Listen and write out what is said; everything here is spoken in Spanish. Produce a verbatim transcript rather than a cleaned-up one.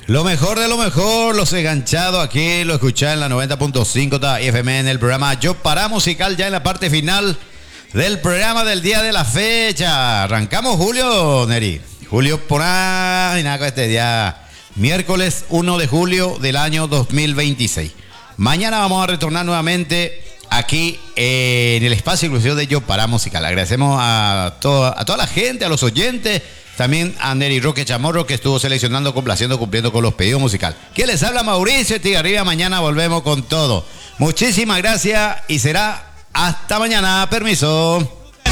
Lo mejor de lo mejor, los enganchados aquí, lo escuché en la noventa punto cinco F M en el programa Yo Para Musical, ya en la parte final del programa del día de la fecha. Arrancamos, Julio, Neri. Julio por ahí, nada, este día, miércoles uno de julio del año dos mil veintiséis. Mañana vamos a retornar nuevamente aquí eh, en el espacio inclusivo de Yo Para Musical. Agradecemos a, todo, a toda la gente, a los oyentes. También a Neri Roque Chamorro, que estuvo seleccionando, complaciendo, cumpliendo con los pedidos musicales. ¿Quién les habla? Mauricio Estigarribia. Mañana volvemos con todo. Muchísimas gracias y será hasta mañana. Permiso.